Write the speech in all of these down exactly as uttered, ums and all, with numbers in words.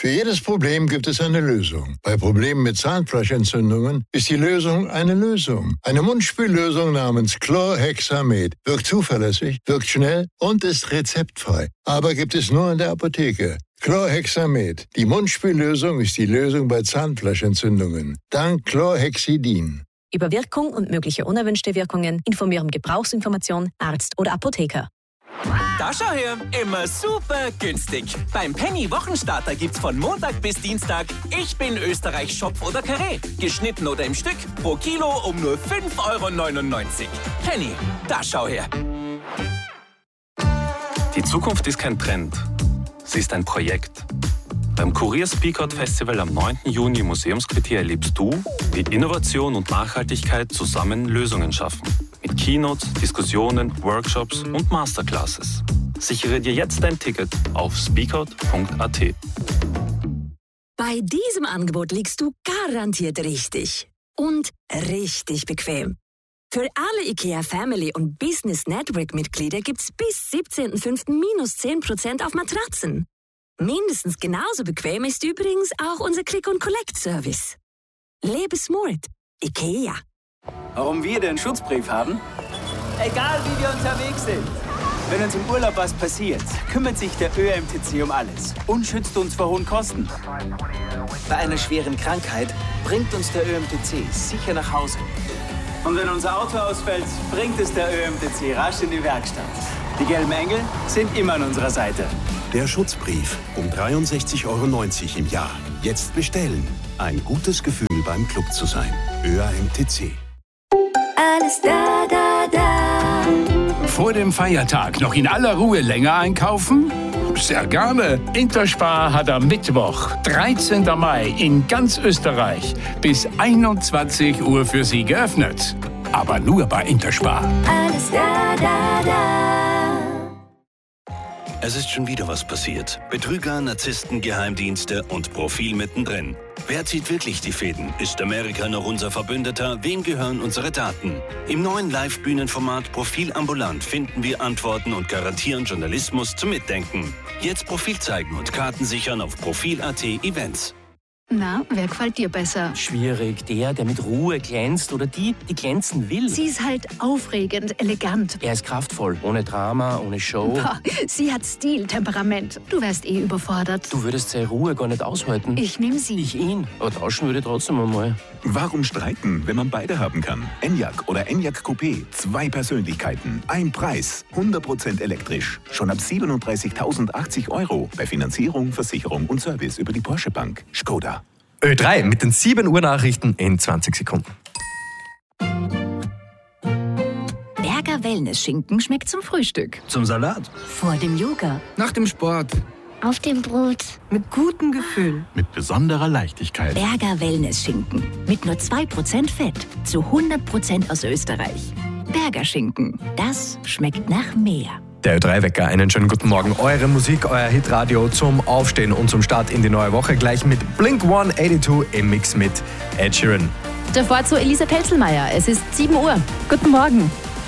Für jedes Problem gibt es eine Lösung. Bei Problemen mit Zahnfleischentzündungen ist die Lösung eine Lösung. Eine Mundspüllösung namens Chlorhexamed wirkt zuverlässig, wirkt schnell und ist rezeptfrei. Aber gibt es nur in der Apotheke. Chlorhexamed. Die Mundspüllösung ist die Lösung bei Zahnfleischentzündungen. Dank Chlorhexidin. Über Wirkung und mögliche unerwünschte Wirkungen informieren Gebrauchsinformation, Arzt oder Apotheker. Da schau her, immer super günstig. Beim Penny Wochenstarter gibt's von Montag bis Dienstag Ich bin Österreich Schopf oder Karree. Geschnitten oder im Stück, pro Kilo um nur fünf Euro neunundneunzig. Penny, da schau her. Die Zukunft ist kein Trend, sie ist ein Projekt. Beim Kurier Speakout Festival am neunten Juni im Museumsquartier erlebst du, wie Innovation und Nachhaltigkeit zusammen Lösungen schaffen. Mit Keynotes, Diskussionen, Workshops und Masterclasses. Sichere dir jetzt dein Ticket auf speakout punkt a t. Bei diesem Angebot liegst du garantiert richtig. Und richtig bequem. Für alle IKEA Family und Business Network Mitglieder gibt's bis siebzehnten fünften minus zehn Prozent auf Matratzen. Mindestens genauso bequem ist übrigens auch unser Click-and-Collect-Service. Lebe smart. IKEA. Warum wir den Schutzbrief haben? Egal wie wir unterwegs sind. Wenn uns im Urlaub was passiert, kümmert sich der Ö M T C um alles und schützt uns vor hohen Kosten. Bei einer schweren Krankheit bringt uns der Ö M T C sicher nach Hause. Und wenn unser Auto ausfällt, bringt es der Ö M T C rasch in die Werkstatt. Die gelben Engel sind immer an unserer Seite. Der Schutzbrief um dreiundsechzig Euro neunzig im Jahr. Jetzt bestellen. Ein gutes Gefühl beim Club zu sein. Ö M T C. Alles da, da, da. Vor dem Feiertag noch in aller Ruhe länger einkaufen? Sehr gerne. Interspar hat am Mittwoch, dreizehnten Mai, in ganz Österreich bis einundzwanzig Uhr für Sie geöffnet. Aber nur bei Interspar. Alles da, da, da. Es ist schon wieder was passiert. Betrüger, Narzissten, Geheimdienste und Profil mittendrin. Wer zieht wirklich die Fäden? Ist Amerika noch unser Verbündeter? Wem gehören unsere Daten? Im neuen Live-Bühnenformat Profil ambulant finden wir Antworten und garantieren Journalismus zum Mitdenken. Jetzt Profil zeigen und Karten sichern auf Profil punkt a t Events. Na, wer gefällt dir besser? Schwierig. Der, der mit Ruhe glänzt oder die, die glänzen will. Sie ist halt aufregend, elegant. Er ist kraftvoll, ohne Drama, ohne Show. Boah, sie hat Stil, Temperament. Du wärst eh überfordert. Du würdest seine Ruhe gar nicht aushalten. Ich nehme sie. Ich ihn. Aber tauschen würde trotzdem einmal. Warum streiten, wenn man beide haben kann? Enyaq oder Enyaq Coupé. Zwei Persönlichkeiten, ein Preis. hundert Prozent elektrisch. Schon ab siebenunddreißigtausendachtzig Euro. Bei Finanzierung, Versicherung und Service über die Porsche Bank. Skoda. Ö drei mit den sieben Uhr Nachrichten in zwanzig Sekunden. Berger Wellness-Schinken schmeckt zum Frühstück. Zum Salat. Vor dem Yoga. Nach dem Sport. Auf dem Brot. Mit gutem Gefühl. Mit besonderer Leichtigkeit. Berger Wellness-Schinken. Mit nur zwei Prozent Fett. Zu hundert Prozent aus Österreich. Berger Schinken. Das schmeckt nach mehr. Der Ö drei Wecker, einen schönen guten Morgen. Eure Musik, euer Hitradio zum Aufstehen und zum Start in die neue Woche. Gleich mit Blink hundertzweiundachtzig im Mix mit Ed Sheeran. Davor zu Elisa Pelzelmeier. Es ist sieben Uhr. Guten Morgen.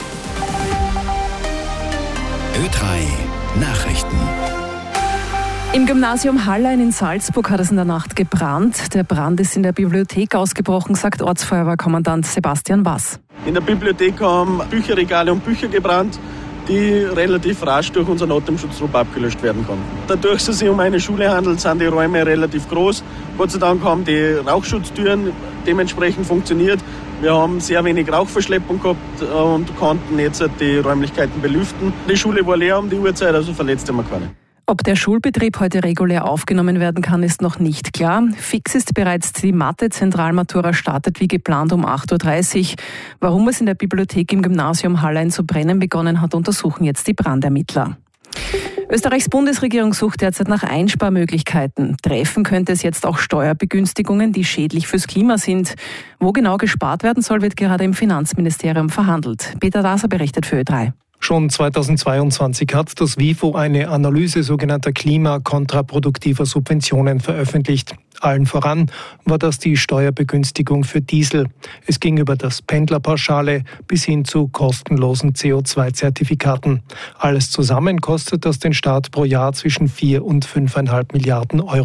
Ö drei Nachrichten. Im Gymnasium Hallein in Salzburg hat es in der Nacht gebrannt. Der Brand ist in der Bibliothek ausgebrochen, sagt Ortsfeuerwehrkommandant Sebastian Wass. In der Bibliothek haben Bücherregale und Bücher gebrannt, die relativ rasch durch unseren Atemschutztrupp abgelöscht werden konnten. Dadurch, dass es sich um eine Schule handelt, sind die Räume relativ groß. Gott sei Dank haben die Rauchschutztüren dementsprechend funktioniert. Wir haben sehr wenig Rauchverschleppung gehabt und konnten jetzt die Räumlichkeiten belüften. Die Schule war leer um die Uhrzeit, also verletzt haben wir keine. Ob der Schulbetrieb heute regulär aufgenommen werden kann, ist noch nicht klar. Fix ist bereits, die Mathe-Zentralmatura startet wie geplant um acht Uhr dreißig. Warum es in der Bibliothek im Gymnasium Hallein zu brennen begonnen hat, untersuchen jetzt die Brandermittler. Österreichs Bundesregierung sucht derzeit nach Einsparmöglichkeiten. Treffen könnte es jetzt auch Steuerbegünstigungen, die schädlich fürs Klima sind. Wo genau gespart werden soll, wird gerade im Finanzministerium verhandelt. Peter Daser berichtet für Ö drei. Schon zweitausendzweiundzwanzig hat das WIFO eine Analyse sogenannter klimakontraproduktiver Subventionen veröffentlicht. Allen voran war das die Steuerbegünstigung für Diesel. Es ging über das Pendlerpauschale bis hin zu kostenlosen C O zwei Zertifikaten. Alles zusammen kostet das den Staat pro Jahr zwischen vier und fünfeinhalb Milliarden Euro.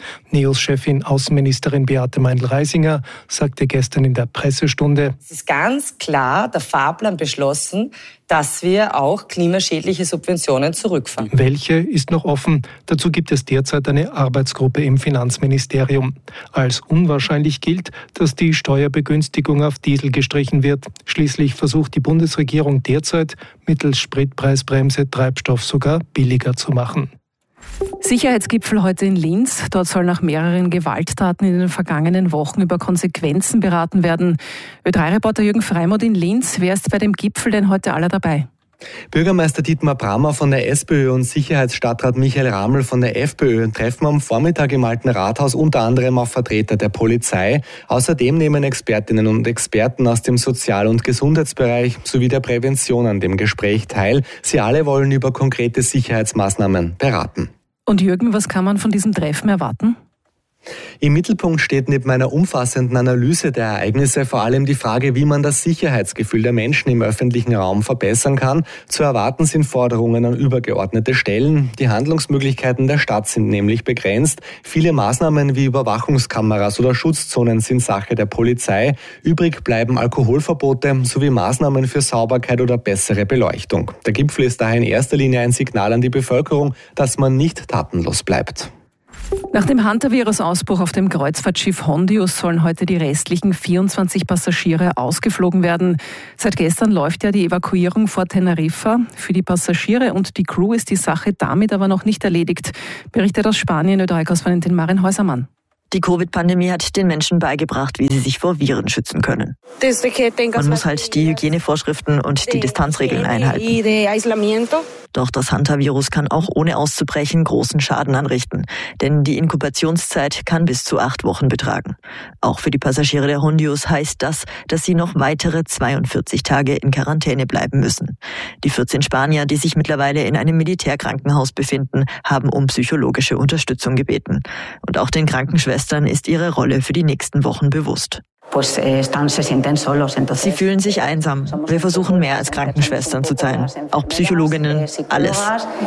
NEOS-Chefin Außenministerin Beate Meindl-Reisinger sagte gestern in der Pressestunde: Es ist ganz klar der Fahrplan beschlossen, dass wir auch klimaschädliche Subventionen zurückfahren. Welche ist noch offen? Dazu gibt es derzeit eine Arbeitsgruppe im Finanzministerium. Als unwahrscheinlich gilt, dass die Steuerbegünstigung auf Diesel gestrichen wird. Schließlich versucht die Bundesregierung derzeit, mittels Spritpreisbremse Treibstoff sogar billiger zu machen. Sicherheitsgipfel heute in Linz. Dort soll nach mehreren Gewalttaten in den vergangenen Wochen über Konsequenzen beraten werden. Ö drei Reporter Jürgen Freimuth in Linz. Wer ist bei dem Gipfel denn heute aller dabei? Bürgermeister Dietmar Brammer von der SPÖ und Sicherheitsstadtrat Michael Raml von der FPÖ treffen am Vormittag im Alten Rathaus unter anderem auf Vertreter der Polizei. Außerdem nehmen Expertinnen und Experten aus dem Sozial- und Gesundheitsbereich sowie der Prävention an dem Gespräch teil. Sie alle wollen über konkrete Sicherheitsmaßnahmen beraten. Und Jürgen, was kann man von diesem Treffen erwarten? Im Mittelpunkt steht neben einer umfassenden Analyse der Ereignisse vor allem die Frage, wie man das Sicherheitsgefühl der Menschen im öffentlichen Raum verbessern kann. Zu erwarten sind Forderungen an übergeordnete Stellen. Die Handlungsmöglichkeiten der Stadt sind nämlich begrenzt. Viele Maßnahmen wie Überwachungskameras oder Schutzzonen sind Sache der Polizei. Übrig bleiben Alkoholverbote sowie Maßnahmen für Sauberkeit oder bessere Beleuchtung. Der Gipfel ist daher in erster Linie ein Signal an die Bevölkerung, dass man nicht tatenlos bleibt. Nach dem Hantavirus-Ausbruch auf dem Kreuzfahrtschiff Hondius sollen heute die restlichen vierundzwanzig Passagiere ausgeflogen werden. Seit gestern läuft ja die Evakuierung vor Teneriffa. Für die Passagiere und die Crew ist die Sache damit aber noch nicht erledigt, berichtet aus Spanien Ö drei Korrespondentin Marin Häusermann. Die Covid-Pandemie hat den Menschen beigebracht, wie sie sich vor Viren schützen können. Man muss halt die Hygienevorschriften und die Distanzregeln einhalten. Doch das Hantavirus kann auch ohne auszubrechen großen Schaden anrichten. Denn die Inkubationszeit kann bis zu acht Wochen betragen. Auch für die Passagiere der Hondius heißt das, dass sie noch weitere zweiundvierzig Tage in Quarantäne bleiben müssen. Die vierzehn Spanier, die sich mittlerweile in einem Militärkrankenhaus befinden, haben um psychologische Unterstützung gebeten. Und auch den Krankenschwestern ist ihre Rolle für die nächsten Wochen bewusst. Sie fühlen sich einsam. Wir versuchen mehr als Krankenschwestern zu sein. Auch Psychologinnen, alles.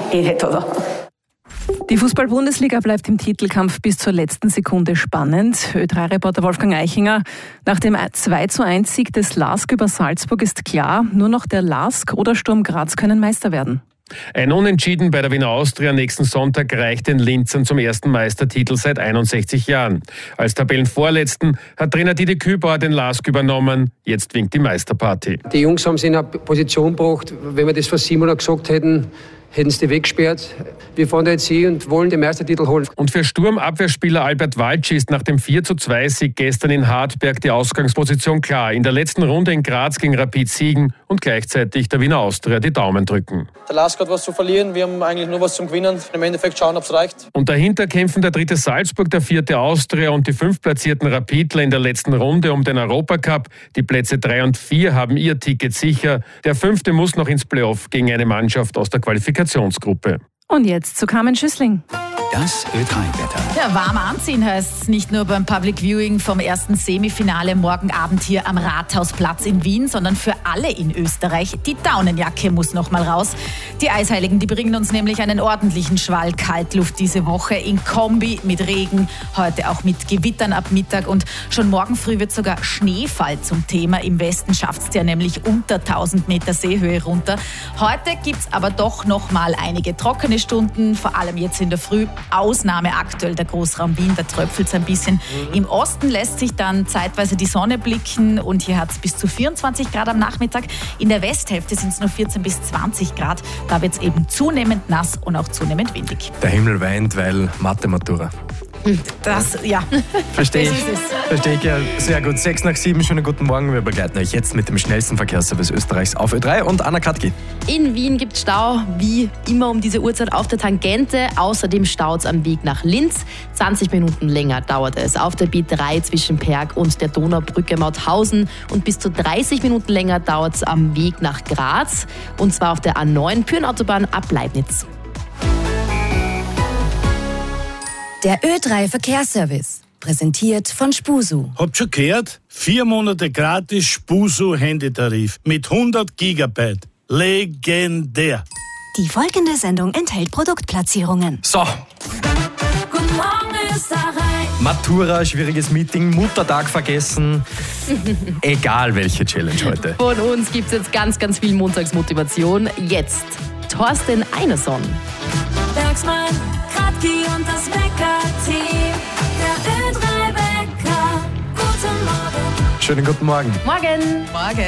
Die Fußball-Bundesliga bleibt im Titelkampf bis zur letzten Sekunde spannend. Ö drei Reporter Wolfgang Eichinger. Nach dem zwei zu eins Sieg des LASK über Salzburg ist klar, nur noch der LASK oder Sturm Graz können Meister werden. Ein Unentschieden bei der Wiener Austria nächsten Sonntag reicht den Linzern zum ersten Meistertitel seit einundsechzig Jahren. Als Tabellenvorletzten hat Trainer Didi Kübauer den LASK übernommen. Jetzt winkt die Meisterparty. Die Jungs haben sich in eine Position gebracht, wenn wir das vor sieben Monaten gesagt hätten, hätten sie die weggesperrt. Wir fahren da jetzt hin und wollen den Meistertitel holen. Und für Sturmabwehrspieler Albert Walci ist nach dem vier zu zwei Sieg gestern in Hartberg die Ausgangsposition klar. In der letzten Runde in Graz gegen Rapid siegen und gleichzeitig der Wiener Austria die Daumen drücken. Der LASK hat was zu verlieren, wir haben eigentlich nur was zum Gewinnen. Im Endeffekt schauen, ob es reicht. Und dahinter kämpfen der dritte Salzburg, der vierte Austria und die fünftplatzierten Rapidler in der letzten Runde um den Europacup. Die Plätze drei und vier haben ihr Ticket sicher. Der fünfte muss noch ins Playoff gegen eine Mannschaft aus der Qualifikationsgruppe. Und jetzt zu Carmen Schüssling. Das Ö drei Wetter. Ja, warm anziehen heißt es nicht nur beim Public Viewing vom ersten Semifinale morgen Abend hier am Rathausplatz in Wien, sondern für alle in Österreich. Die Daunenjacke muss noch mal raus. Die Eisheiligen, die bringen uns nämlich einen ordentlichen Schwall Kaltluft diese Woche in Kombi mit Regen, heute auch mit Gewittern ab Mittag und schon morgen früh wird sogar Schneefall zum Thema. Im Westen schafft es ja nämlich unter tausend Meter Seehöhe runter. Heute gibt es aber doch noch mal einige trockene Stunden, vor allem jetzt in der Früh. Ausnahme aktuell der Großraum Wien, da tröpfelt es ein bisschen. Mhm. Im Osten lässt sich dann zeitweise die Sonne blicken und hier hat es bis zu vierundzwanzig Grad am Nachmittag. In der Westhälfte sind es nur vierzehn bis zwanzig Grad. Da wird es eben zunehmend nass und auch zunehmend windig. Der Himmel weint, weil Mathe-Matura. Das, ja. Verstehe ich. Verstehe ich, ja. Sehr gut. Sechs nach sieben, schönen guten Morgen. Wir begleiten euch jetzt mit dem schnellsten Verkehrsservice Österreichs auf Ö drei und Anna Katki. In Wien gibt es Stau, wie immer um diese Uhrzeit auf der Tangente. Außerdem staut es am Weg nach Linz. zwanzig Minuten länger dauert es auf der B drei zwischen Perg und der Donaubrücke Mauthausen. Und bis zu dreißig Minuten länger dauert es am Weg nach Graz. Und zwar auf der A neun Pyrenautobahn ab Leibniz. Der Ö drei Verkehrsservice, präsentiert von Spusu. Habt schon gehört? Vier Monate gratis Spusu-Handytarif mit hundert Gigabyte. Legendär. Die folgende Sendung enthält Produktplatzierungen. So. Guten Morgen, Alles da rein. Matura, schwieriges Meeting, Muttertag vergessen. Egal welche Challenge heute. Von uns gibt es jetzt ganz, ganz viel Montagsmotivation. Jetzt Thorsten Einerson. Bergsmann, Kratki und das Bäcker-Team. Der Ö drei Bäcker. Guten Morgen. Schönen guten Morgen. Morgen. Morgen.